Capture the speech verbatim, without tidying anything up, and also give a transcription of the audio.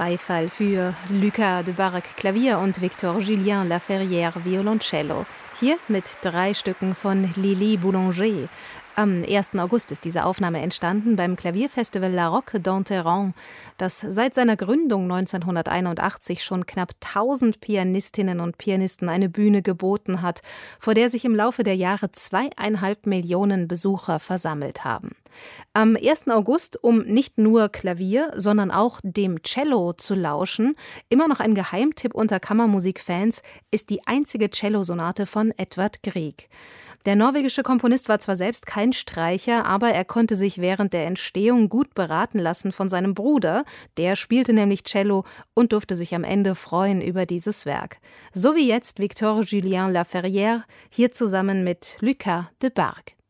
Beifall für Lucas Debargue Klavier und Victor-Julien Laferrière Violoncello. Hier mit drei Stücken von Lili Boulanger. Am ersten August ist diese Aufnahme entstanden beim Klavierfestival La Roque d'Enterrand, das seit seiner Gründung neunzehnhunderteinundachtzig schon knapp tausend Pianistinnen und Pianisten eine Bühne geboten hat, vor der sich im Laufe der Jahre zweieinhalb Millionen Besucher versammelt haben. Am ersten August, um nicht nur Klavier, sondern auch dem Cello zu lauschen, immer noch ein Geheimtipp unter Kammermusikfans, ist die einzige Cellosonate von Edvard Grieg. Der norwegische Komponist war zwar selbst kein Streicher, aber er konnte sich während der Entstehung gut beraten lassen von seinem Bruder, der spielte nämlich Cello und durfte sich am Ende freuen über dieses Werk. So wie jetzt Victor-Julien Laferrière, hier zusammen mit Lucas Debargue.